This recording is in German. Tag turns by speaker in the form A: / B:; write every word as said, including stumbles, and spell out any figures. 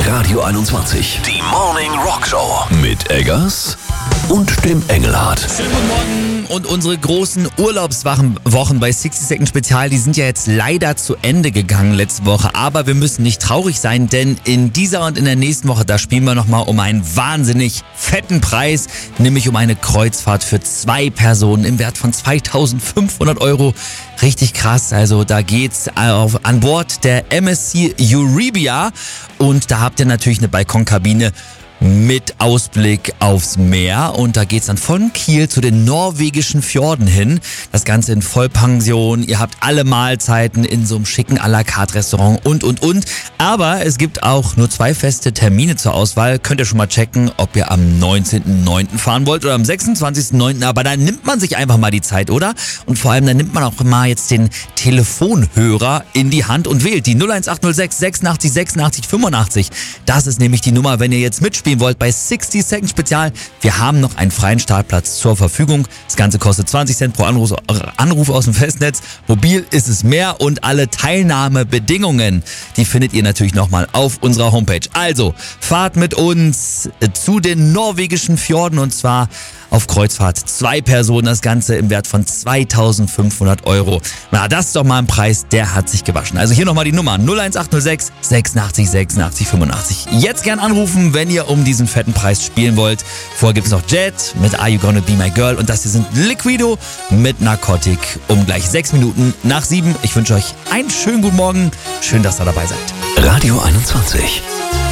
A: Radio einundzwanzig. Die Morning Rock Show. Mit Eggers und dem Engelhardt.
B: Schönen guten Morgen. Und unsere großen Urlaubswochen Wochen bei sixty Second Spezial, die sind ja jetzt leider zu Ende gegangen letzte Woche. Aber wir müssen nicht traurig sein, denn in dieser und in der nächsten Woche, da spielen wir nochmal um einen wahnsinnig fetten Preis. Nämlich um eine Kreuzfahrt für zwei Personen im Wert von zweitausendfünfhundert Euro. Richtig krass, also da geht's auf, an Bord der M S C Euribia. Und da habt ihr natürlich eine Balkonkabine mit Ausblick aufs Meer, und da geht's dann von Kiel zu den norwegischen Fjorden hin. Das Ganze in Vollpension, ihr habt alle Mahlzeiten in so einem schicken à la carte Restaurant und und und. Aber es gibt auch nur zwei feste Termine zur Auswahl. Könnt ihr schon mal checken, ob ihr am neunzehnten neunten fahren wollt oder am sechsundzwanzigsten neunten Aber dann nimmt man sich einfach mal die Zeit, oder? Und vor allem, dann nimmt man auch mal jetzt den Telefonhörer in die Hand und wählt die null eins acht null sechs sechsundachtzig sechsundachtzig fünfundachtzig. Das ist nämlich die Nummer, wenn ihr jetzt mitspielt wollt bei sixty Second Spezial. Wir haben noch einen freien Startplatz zur Verfügung. Das Ganze kostet zwanzig Cent pro Anruf, Anruf aus dem Festnetz. Mobil ist es mehr, und alle Teilnahmebedingungen, die findet ihr natürlich nochmal auf unserer Homepage. Also, fahrt mit uns zu den norwegischen Fjorden, und zwar auf Kreuzfahrt. Zwei Personen, das Ganze im Wert von zweitausendfünfhundert Euro. Na, das ist doch mal ein Preis, der hat sich gewaschen. Also hier nochmal die Nummer null eins acht null sechs sechsundachtzig sechsundachtzig fünfundachtzig. Jetzt gern anrufen, wenn ihr um diesen fetten Preis spielen wollt. Vorher gibt es noch Jet mit Are You Gonna Be My Girl, und das hier sind Liquido mit Narcotic um gleich sechs Minuten nach sieben. Ich wünsche euch einen schönen guten Morgen. Schön, dass ihr dabei seid.
A: Radio einundzwanzig.